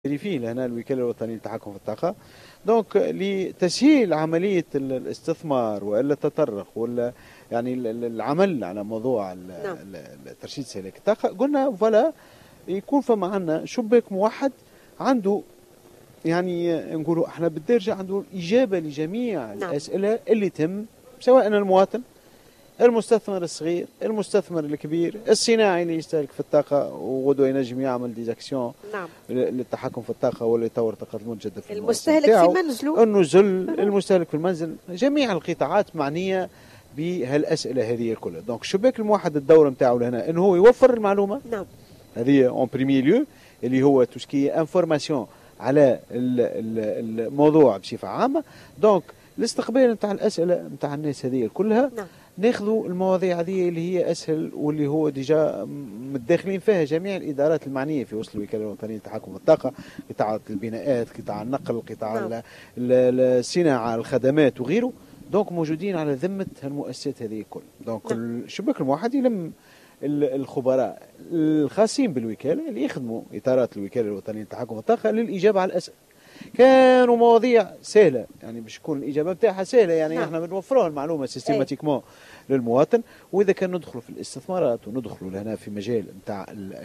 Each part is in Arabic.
فيه لهنا الوكالة الوطنية للتحكم في الطاقة. دونك لتسهيل عملية الاستثمار وإلا التطرق ولا يعني العمل على موضوع نعم. ترشيد استهلاك الطاقة، قلنا فلا يكون فما عندنا شباك موحد عنده يعني نقولوا احنا بالدرجة عنده إجابة لجميع نعم. الأسئلة اللي تم، سواء المواطن، المستثمر الصغير، المستثمر الكبير، الصناعي اللي يستهلك في الطاقة وغدوة ينجم يعمل ديزاكسيون نعم. للتحكم في الطاقة ولا يطور الطاقة المتجددة في المستهلك في منزله، النزل، المستهلك في المنزل، جميع القطاعات معنية بهالأسئلة هذه الكلها. دونك الشباك الموحد الدور نتاعو لهنا انه هو يوفر المعلومة. نعم. هذه اون بريمي ليو اللي هو توسكي انفورماسيون على الموضوع بصفة عامة. دونك الاستقبال نتاع الأسئلة نتاع الناس هذه كلها، نعم. ناخذوا المواضيع هذه اللي هي اسهل واللي هو ديجا متداخلين فيها جميع الادارات المعنيه في وسط الوكاله الوطنيه للتحكم في الطاقه، قطاع البناءات، قطاع النقل، قطاع نعم. الصناعه، الخدمات وغيره. دونك موجودين على ذمه المؤسسات هذه الكل. دونك نعم. الشباك الموحد يلم الخبراء الخاصين بالوكاله اللي يخدموا اطارات الوكاله الوطنيه للتحكم في الطاقه للاجابه على الاسئله. كانوا مواضيع سهله يعني باش تكون الاجابه بتاعها سهله، يعني نعم. احنا بنوفروها المعلومه سيستيماتيكمون للمواطن. واذا كان ندخلوا في الاستثمارات وندخلوا لهنا في مجال نتاع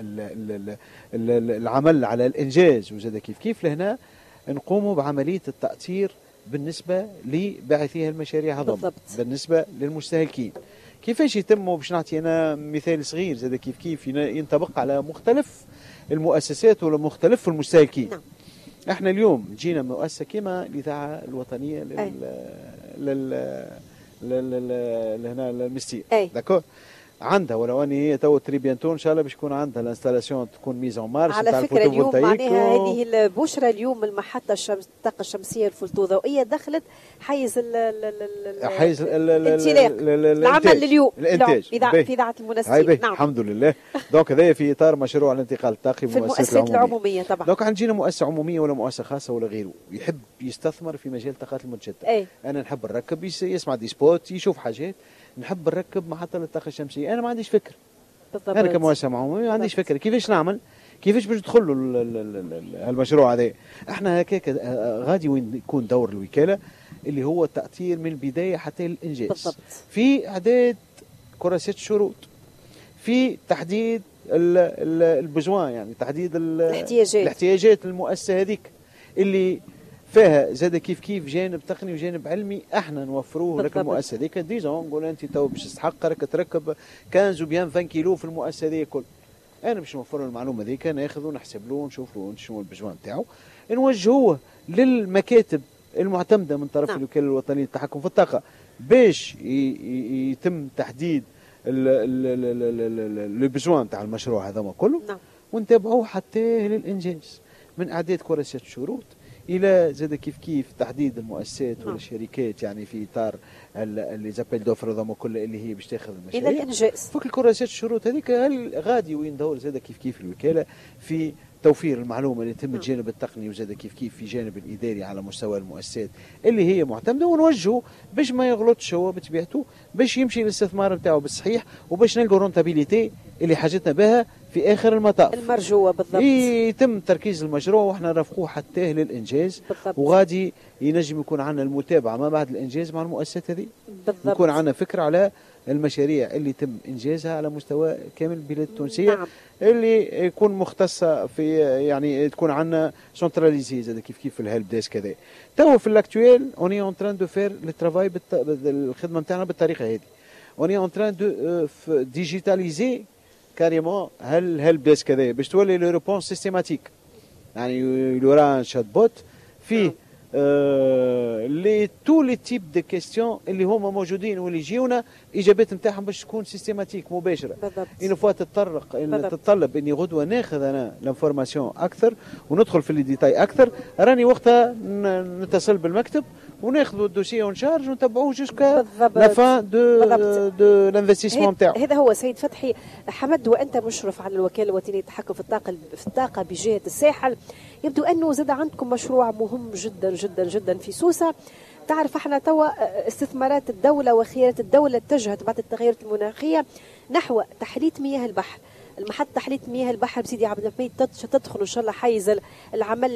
العمل على الانجاز وزاد كيف لهنا نقوموا بعمليه التاطير بالنسبه لباعثي المشاريع هذوما، بالنسبه للمستهلكين. كيفاش يتم؟ باش نعطي انا مثال صغير زاد كيف ينطبق على مختلف المؤسسات ولا مختلف المستهلكين. نعم. احنا اليوم جينا مؤسسه كما الاذاعه الوطنيه لهنا المستير، داكور، عندها ولو اني هي تو تري بيانتو ان شاء الله باش يكون عندها الانستالاسيون تكون ميز اون مارش. على فكره اليوم معناها هذه البشرى اليوم المحطه الطاقه الشمسيه الفوتوضوئيه دخلت حيز حيز الانطلاق العمل اليوم الانتاج في اذاعه المنسقين. نعم الحمد لله. دونك هذا في اطار مشروع الانتقال الطاقي في المؤسسات العموميه طبعا. دونك عندنا مؤسسه عموميه ولا مؤسسه خاصه ولا غيره يحب يستثمر في مجال الطاقات المتجدده. انا نحب نركب يسمع دي سبوت يشوف حاجات، نحب نركب محطة للطاقة الشمسية، أنا ما عنديش فكر. بالضبط. أنا كمؤسسة عمومية ما عنديش فكر كيفاش نعمل، كيفاش باش ندخلوا المشروع هذا. احنا هكاك غادي وين يكون دور الوكالة اللي هو التأطير من البداية حتى الإنجاز. بالضبط. في إعداد كراسات الشروط، في تحديد البزوان يعني تحديد الاحتياجات المؤسسة هذيك اللي فيها زاد كيف جانب تقني وجانب علمي احنا نوفروه لك المؤسسه هذيك. ديجون نقول انت تو باش تستحق راك تركب 15 وبيان 20 كيلو في المؤسسه هذيك كل. انا باش نوفر له المعلومه هذيك، ناخذ ونحسب له ونشوف له شنو البجوان نتاعو، نوجهوه للمكاتب المعتمده من طرف الوكاله الوطنيه للتحكم في الطاقه باش يتم تحديد البجوان تاع المشروع هذا كله. ونتابعوه حتى للانجاز من اعداد كراسات الشروط الى زاد كيف تحديد المؤسسات والشركات يعني في اطار اللي زابيل دوفر هذوما كلها اللي هي باش تاخذ المشاريع الى الانجاز. فوق الكراسات الشروط هذيك غادي وين دور زاد كيف الوكاله في توفير المعلومه اللي تم الجانب التقني وزاد كيف في جانب الاداري على مستوى المؤسسات اللي هي معتمده، ونوجهه باش ما يغلطش هو بطبيعته، باش يمشي الاستثمار نتاعو بالصحيح وباش نلقوا رونتابيليتي اللي حاجتنا بها في اخر المطاف المرجوه. بالضبط. يتم تركيز المشروع واحنا نرافقوه حتى للانجاز. بالضبط. وغادي ينجم يكون عندنا المتابعه ما بعد الانجاز مع المؤسسات هذه. بالضبط. يكون عندنا فكره على المشاريع اللي تم انجازها على مستوى كامل البلاد التونسيه. نعم. اللي يكون مختصه في يعني تكون عندنا سنتراليزي زاد كيف في الهيلب ديسك كذا. تو في الاكتويل اوني اون تران دو فير لو ترافاي الخدمه نتاعنا بالطريقه هذه. اوني اون تران دو ديجيتاليزي كاريمون هالهيلب ديسك كذا باش تولي لو ريبونس سيستيماتيك، يعني يورا شات بوت فيه لي تو لي تيب دو كيستيون اللي هما موجودين واللي يجيونا اجابات نتاعهم باش تكون سيستيماتيك مباشره. بالضبط. إن فوا تتطلب اني غدوه ناخذ انا لانفورماسيون اكثر وندخل في الديتاي اكثر، راني وقتها نتصل بالمكتب وناخذوا الدوسيه ونشارج ونتبعوه جوسكا لا فان دو لانفستيسمون نتاعو. هذا هو سيد فتحي حمد، وانت مشرف على الوكاله الوطنيه للتحكم في الطاقه بجهه الساحل. يبدو انه زاد عندكم مشروع مهم جدا جدا جدا في سوسه. تعرف احنا توا استثمارات الدوله وخيارات الدوله اتجهت بعد التغيرات المناخيه نحو تحليه مياه البحر. المحطة تحلية مياه البحر بسيدي عبد الحميد تدخل إن شاء الله حيز العمل